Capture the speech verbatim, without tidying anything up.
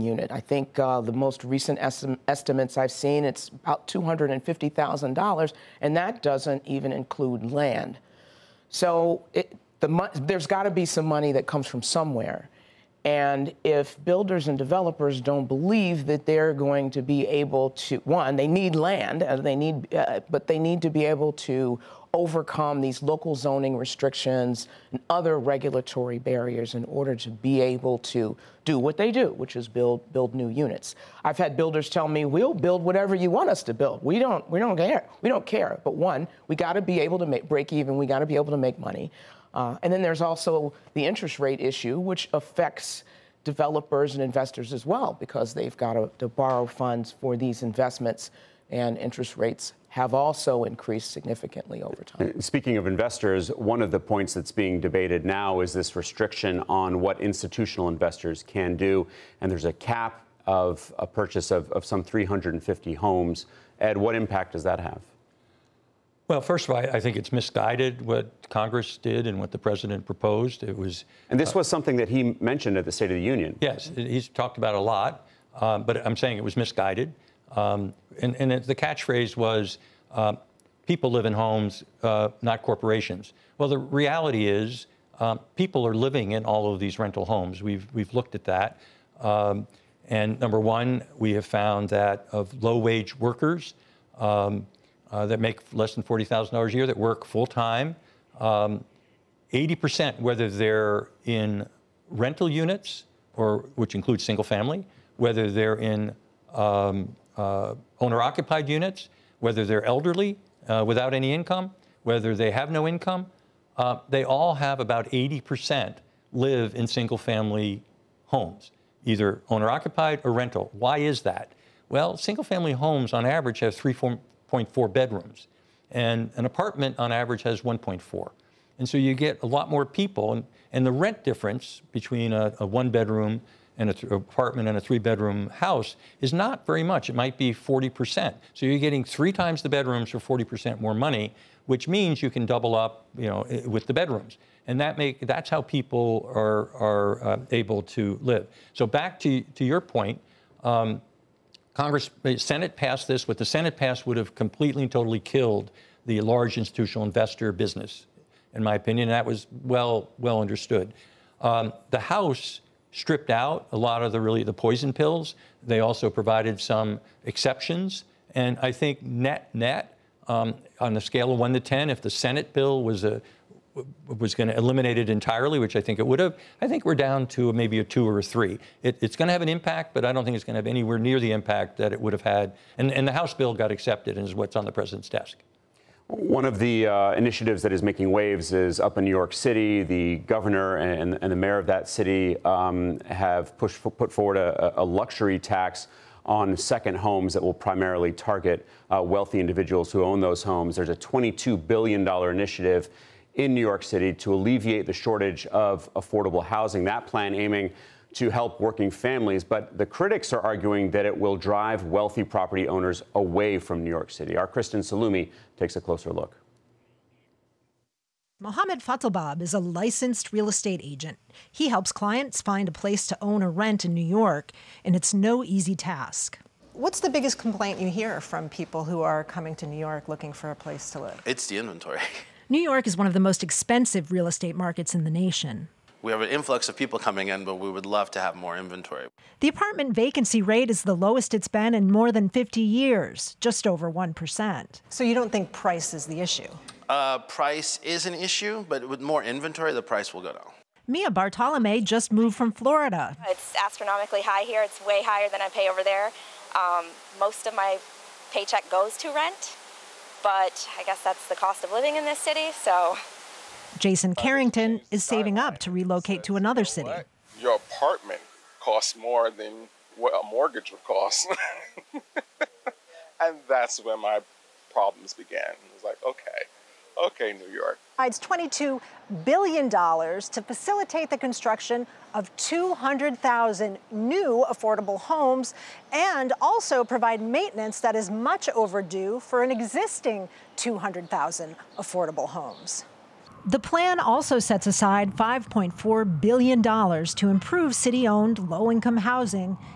dwelling unit. I think uh, the most recent estim estimates I've seen, it's about two hundred fifty thousand dollars, and that doesn't even include land. So it, the, there's got to be some money that comes from somewhere. And if builders and developers don't believe that they're going to be able to, one, they need land, uh, they need, uh, but they need to be able to overcome these local zoning restrictions and other regulatory barriers in order to be able to do what they do, which is build build new units. I've had builders tell me, we'll build whatever you want us to build. We don't we don't care. We don't care. But one, we got to be able to make break even. We got to be able to make money. Uh, and then there's also the interest rate issue, which affects developers and investors as well, because they've got to, to borrow funds for these investments, and interest rates have also increased significantly over time. Speaking of investors, one of the points that's being debated now is this restriction on what institutional investors can do, and there's a cap of a purchase of, of some three hundred fifty homes. Ed, what impact does that have? Well, first of all, I think it's misguided what Congress did and what the president proposed. It was, and this was something that he mentioned at the State of the Union. Yes, he's talked about a lot, um, but I'm saying it was misguided. Um, and and it, the catchphrase was, uh, people live in homes, uh, not corporations. Well, the reality is, um, people are living in all of these rental homes. We've we've looked at that, um, and number one, we have found that of low-wage workers. Um, Uh, that make less than forty thousand dollars a year, that work full-time, um, eighty percent, whether they're in rental units, or which includes single-family, whether they're in um, uh, owner-occupied units, whether they're elderly uh, without any income, whether they have no income, uh, they all have about eighty percent live in single-family homes, either owner-occupied or rental. Why is that? Well, single-family homes on average have three, four, point four bedrooms, and an apartment on average has one point four. And so you get a lot more people, and, and the rent difference between a, a one bedroom and an th apartment and a three bedroom house is not very much. It might be forty percent. So you're getting three times the bedrooms for forty percent more money, which means you can double up, you know, with the bedrooms. And that make, that's how people are, are uh, able to live. So back to, to your point, um, Congress, the Senate passed this. What the Senate passed would have completely and totally killed the large institutional investor business, in my opinion. That was well, well understood. Um, the House stripped out a lot of the really the poison pills. They also provided some exceptions, and I think net net um, on the scale of one to ten, if the Senate bill was a was going to eliminate it entirely, which I think it would have, I think we're down to maybe a two or a three. It, it's going to have an impact, but I don't think it's going to have anywhere near the impact that it would have had. And, and the House bill got accepted and is what's on the president's desk. One of the uh, initiatives that is making waves is up in New York City. The governor and, and the mayor of that city um, have pushed, put forward a, a luxury tax on second homes that will primarily target uh, wealthy individuals who own those homes. There's a twenty-two billion dollar initiative in New York City to alleviate the shortage of affordable housing. That plan aiming to help working families, but the critics are arguing that it will drive wealthy property owners away from New York City. Our Kristen Salumi takes a closer look. Mohammed Fatalbab is a licensed real estate agent. He helps clients find a place to own or rent in New York, and it's no easy task. What's the biggest complaint you hear from people who are coming to New York looking for a place to live? It's the inventory. New York is one of the most expensive real estate markets in the nation. We have an influx of people coming in, but we would love to have more inventory. The apartment vacancy rate is the lowest it's been in more than fifty years, just over one percent. So you don't think price is the issue? Uh, price is an issue, but with more inventory, the price will go down. Mia Bartolome just moved from Florida. It's astronomically high here. It's way higher than I pay over there. Um, most of my paycheck goes to rent, but I guess that's the cost of living in this city, so. Jason Carrington is saving up to relocate to another city. Your apartment costs more than what a mortgage would cost. And that's when my problems began. It was like, okay, okay, New York. It's twenty-two billion dollars to facilitate the construction of two hundred thousand new affordable homes and also provide maintenance that is much overdue for an existing two hundred thousand affordable homes. The plan also sets aside five point four billion dollars to improve city-owned low-income housing